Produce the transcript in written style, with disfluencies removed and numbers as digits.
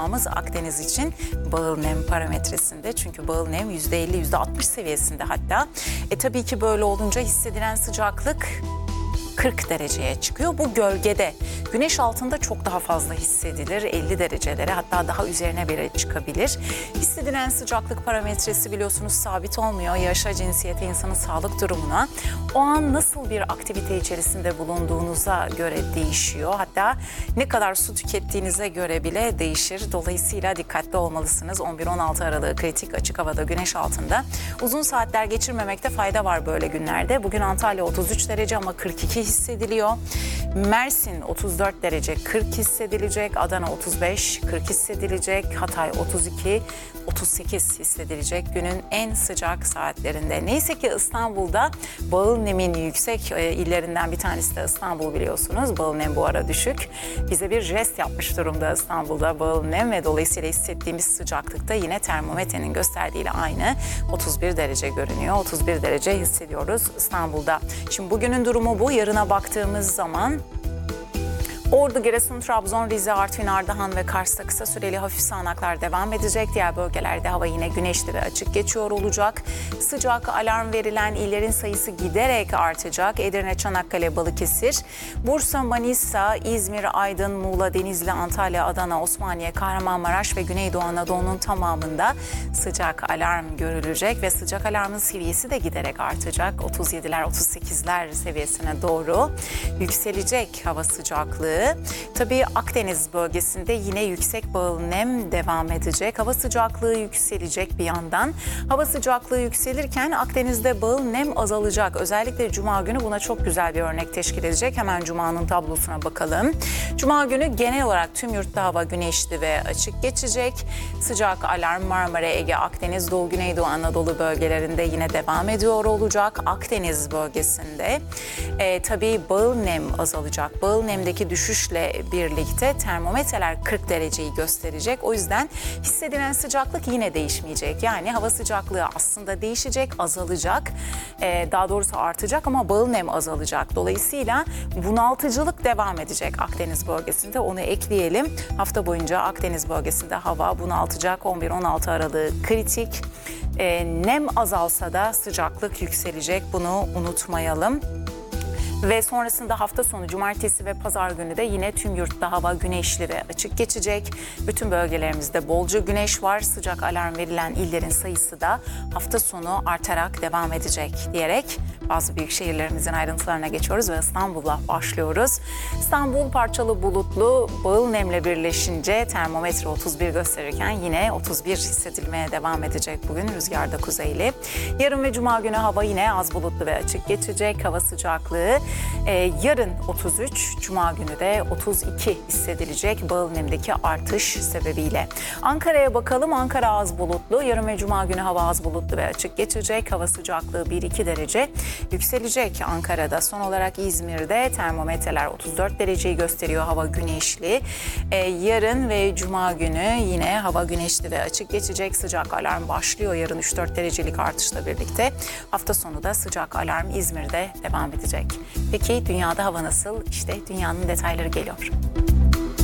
odağımız Akdeniz için bağıl nem parametresinde. Çünkü bağıl nem %50, %60 seviyesinde hatta. Tabii ki böyle olunca hissedilen sıcaklık 40 dereceye çıkıyor. Bu gölgede, güneş altında çok daha fazla hissedilir. 50 derecelere, hatta daha üzerine bile çıkabilir. Hissedilen sıcaklık parametresi biliyorsunuz sabit olmuyor. Yaşa, cinsiyete, insanın sağlık durumuna, o an nasıl bir aktivite içerisinde bulunduğunuza göre değişiyor. Hatta ne kadar su tükettiğinize göre bile değişir. Dolayısıyla dikkatli olmalısınız. 11-16 Aralık kritik açık havada, güneş altında uzun saatler geçirmemekte fayda var böyle günlerde. Bugün Antalya 33 derece ama 42 hissediliyor. Mersin 34 derece 40 hissedilecek. Adana 35 40 hissedilecek. Hatay 32 38 hissedilecek günün en sıcak saatlerinde. Neyse ki İstanbul'da bağıl nemin yüksek illerinden bir tanesi de İstanbul, biliyorsunuz. Bağıl nem bu ara düşük. Bize bir jest yapmış durumda İstanbul'da bağıl nem ve dolayısıyla hissettiğimiz sıcaklıkta yine termometrenin gösterdiğiyle aynı 31 derece görünüyor. 31 derece hissediyoruz İstanbul'da. Şimdi bugünün durumu bu. Yarına baktığımız zaman Ordu, Giresun, Trabzon, Rize, Artvin, Ardahan ve Kars'ta kısa süreli hafif sağanaklar devam edecek. Diğer bölgelerde hava yine güneşli ve açık geçiyor olacak. Sıcak alarm verilen illerin sayısı giderek artacak. Edirne, Çanakkale, Balıkesir, Bursa, Manisa, İzmir, Aydın, Muğla, Denizli, Antalya, Adana, Osmaniye, Kahramanmaraş ve Güneydoğu Anadolu'nun tamamında sıcak alarm görülecek ve sıcak alarmın seviyesi de giderek artacak. 37'ler, 38'ler seviyesine doğru yükselecek hava sıcaklığı. Tabii Akdeniz bölgesinde yine yüksek bağıl nem devam edecek. Hava sıcaklığı yükselecek bir yandan. Hava sıcaklığı yükselirken Akdeniz'de bağıl nem azalacak. Özellikle Cuma günü buna çok güzel bir örnek teşkil edecek. Hemen Cuma'nın tablosuna bakalım. Cuma günü genel olarak tüm yurtta hava güneşli ve açık geçecek. Sıcak alarm Marmara, Ege, Akdeniz, Doğu, Güneydoğu Anadolu bölgelerinde yine devam ediyor olacak. Akdeniz bölgesinde tabii bağıl nem azalacak. Bağıl nemdeki düşüşle birlikte termometreler 40 dereceyi gösterecek. O yüzden hissedilen sıcaklık yine değişmeyecek. Yani hava sıcaklığı aslında değişecek, azalacak. Daha doğrusu artacak ama bağıl nem azalacak. Dolayısıyla bunaltıcılık devam edecek Akdeniz bölgesinde. Onu ekleyelim. Hafta boyunca Akdeniz bölgesinde hava bunaltacak. 11-16 Aralık kritik. Nem azalsa da sıcaklık yükselecek. Bunu unutmayalım. Ve sonrasında hafta sonu cumartesi ve pazar günü de yine tüm yurtta hava güneşli ve açık geçecek. Bütün bölgelerimizde bolca güneş var. Sıcak alarm verilen illerin sayısı da hafta sonu artarak devam edecek diyerek bazı büyük şehirlerimizin ayrıntılarına geçiyoruz ve İstanbul'la başlıyoruz. İstanbul parçalı bulutlu, bağıl nemle birleşince termometre 31 gösterirken yine 31 hissedilmeye devam edecek bugün, rüzgarda kuzeyli. Yarın ve cuma günü hava yine az bulutlu ve açık geçecek. Hava sıcaklığı yarın 33, cuma günü de 32 hissedilecek bağıl nemdeki artış sebebiyle. Ankara'ya bakalım. Ankara az bulutlu. Yarın ve cuma günü hava az bulutlu ve açık geçecek. Hava sıcaklığı 1-2 derece yükselecek Ankara'da. Son olarak İzmir'de termometreler 34 dereceyi gösteriyor. Hava güneşli. Yarın ve cuma günü yine hava güneşli ve açık geçecek. Sıcak alarm başlıyor yarın 3-4 derecelik artışla birlikte. Hafta sonu da sıcak alarm İzmir'de devam edecek. Peki dünyada hava nasıl? İşte dünyanın detayları geliyor.